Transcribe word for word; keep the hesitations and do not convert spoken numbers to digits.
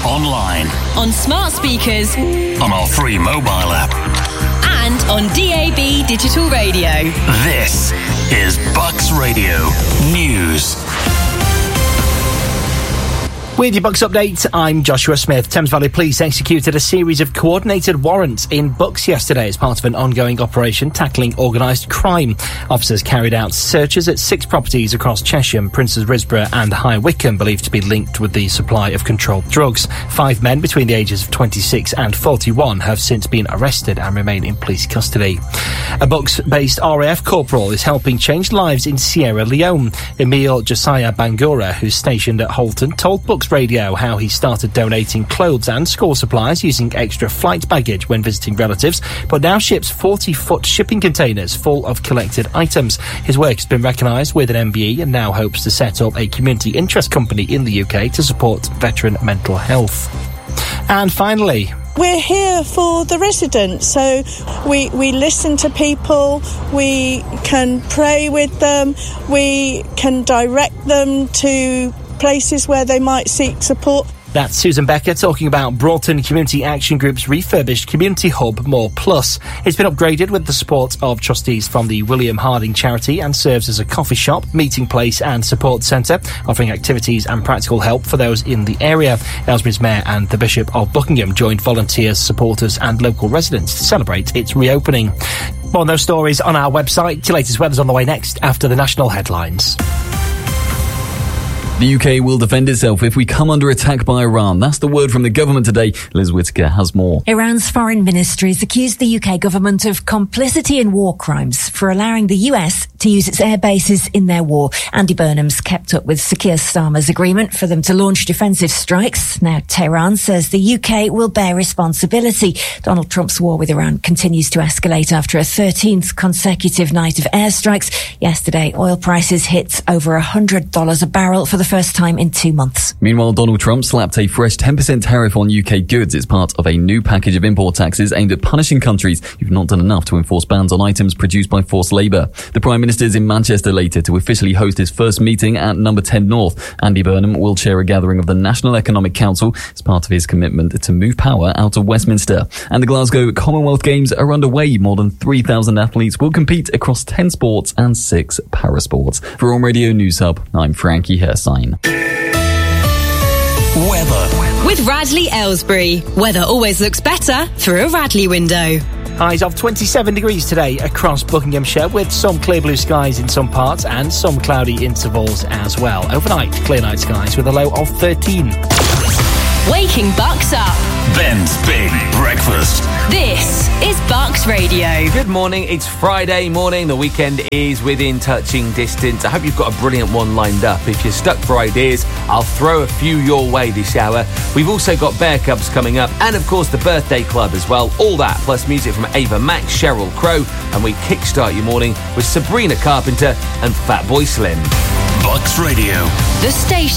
online, on smart speakers, on our free mobile app, and on D A B digital radio. This is Bucks Radio News. With your Bucks update, I'm Joshua Smith. Thames Valley Police executed a series of coordinated warrants in Bucks yesterday as part of an ongoing operation tackling organised crime. Officers carried out searches at six properties across Chesham, Princes Risborough and High Wycombe, believed to be linked with the supply of controlled drugs. Five men between the ages of twenty-six and forty-one have since been arrested and remain in police custody. A Bucks-based R A F corporal is helping change lives in Sierra Leone. Emil Josiah Bangura, who's stationed at Holton, told Bucks Radio how he started donating clothes and school supplies using extra flight baggage when visiting relatives, but now ships forty-foot shipping containers full of collected items. His work has been recognised with an M B E and now hopes to set up a community interest company in the U K to support veteran mental health. And finally, we're here for the residents, so we we listen to people, we can pray with them, we can direct them to places where they might seek support. That's Susan Becker talking about Broughton Community Action Group's refurbished community hub, More Plus. It's been upgraded with the support of trustees from the William Harding charity and serves as a coffee shop, meeting place and support centre, offering activities and practical help for those in the area. Aylesbury's Mayor and the Bishop of Buckingham joined volunteers, supporters and local residents to celebrate its reopening. More on those stories on our website. Your latest weather's on the way next after the national headlines. The U K will defend itself if we come under attack by Iran. That's the word from the government today. Liz Whittaker has more. Iran's foreign ministry has accused the U K government of complicity in war crimes for allowing the U S to use its air bases in their war. Andy Burnham's kept up with Sir Keir Starmer's agreement for them to launch defensive strikes. Now Tehran says the U K will bear responsibility. Donald Trump's war with Iran continues to escalate after a thirteenth consecutive night of airstrikes. Yesterday, oil prices hit over one hundred dollars a barrel for the first time in two months. Meanwhile, Donald Trump slapped a fresh ten percent tariff on U K goods. It's part of a new package of import taxes aimed at punishing countries who've not done enough to enforce bans on items produced by forced labour. The Prime Minister is in Manchester later to officially host his first meeting at Number ten North. Andy Burnham will chair a gathering of the National Economic Council as part of his commitment to move power out of Westminster. And the Glasgow Commonwealth Games are underway. More than three thousand athletes will compete across ten sports and six parasports. For On Radio News Hub, I'm Frankie Herstein. Weather. With Radley Aylesbury, weather always looks better through a Radley window. Highs of twenty-seven degrees today across Buckinghamshire, with some clear blue skies in some parts and some cloudy intervals as well. Overnight, clear night skies with a low of thirteen. Waking Bucks up. Ben's Big Breakfast. This is Bucks Radio. Good morning. It's Friday morning. The weekend is within touching distance. I hope you've got a brilliant one lined up. If you're stuck for ideas, I'll throw a few your way this hour. We've also got Bear Cubs coming up and, of course, the Birthday Club as well. All that, plus music from Ava Max, Sheryl Crow, and we kickstart your morning with Sabrina Carpenter and Fatboy Slim. Bucks Radio. The station